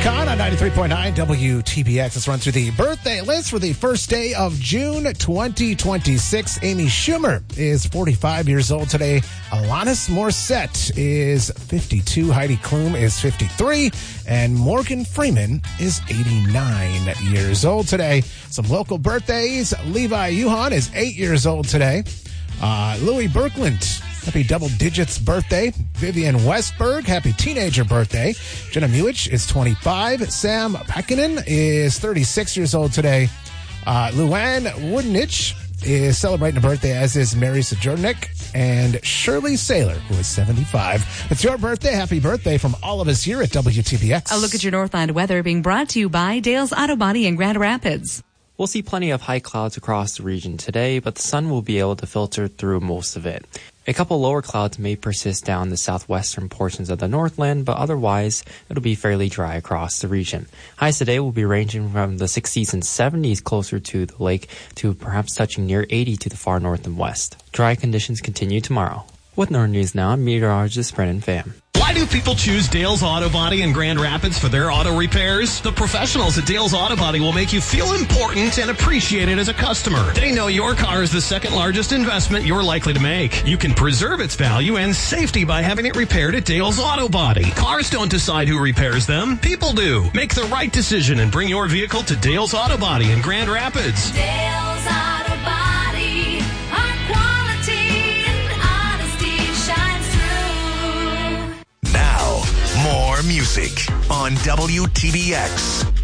Khan on 93.9 WTBX. Let's run through the birthday list for the first day of June 2026. Amy Schumer is 45 years old today. Alanis Morissette is 52. Heidi Klum is 53. And Morgan Freeman is 89 years old today. Some local birthdays. Levi Yuhan is 8 years old today. Louis Berkland, happy double digits birthday. Vivian Westberg, happy teenager birthday. Jenna Muich is 25. Sam Pekkanen is 36 years old today. Luann Woodenich is celebrating a birthday, as is Mary Sojournick. And Shirley Saylor, who is 75. It's your birthday. Happy birthday from all of us here at WTBX. A look at your Northland weather being brought to you by Dale's Auto Body in Grand Rapids. We'll see plenty of high clouds across the region today, but the sun will be able to filter through most of it. A couple lower clouds may persist down the southwestern portions of the Northland, but otherwise it'll be fairly dry across the region. Highs today will be ranging from the 60s and 70s closer to the lake to perhaps touching near 80 to the far north and west. Dry conditions continue tomorrow. With Northern News Now, I'm meteorologist Brennan Pham. Why do people choose Dale's Auto Body in Grand Rapids for their auto repairs? The professionals at Dale's Auto Body will make you feel important and appreciated as a customer. They know your car is the second largest investment you're likely to make. You can preserve its value and safety by having it repaired at Dale's Auto Body. Cars don't decide who repairs them. People do. Make the right decision and bring your vehicle to Dale's Auto Body in Grand Rapids. Dale's Auto Body. Our quality and honesty shines through. Now, more music on WTBX.